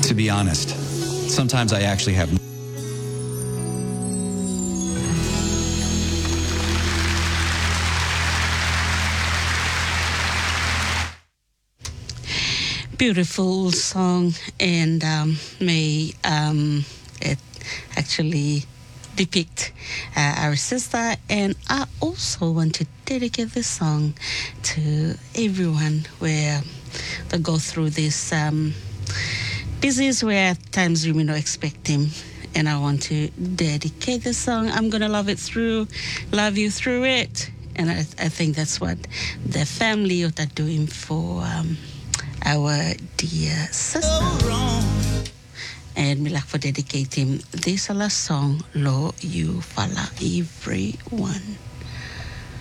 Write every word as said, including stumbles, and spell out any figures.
To be honest, sometimes I actually have... Beautiful song, and um, may um, it actually depict uh, our sister. And I also want to dedicate this song to everyone where they go through this um, disease where at times you may not expect him. And I want to dedicate this song. I'm gonna love it through, love you through it. And I, I think that's what the family are doing for um, our dear sister. And me like for dedicating this last song, Lo You Fala everyone.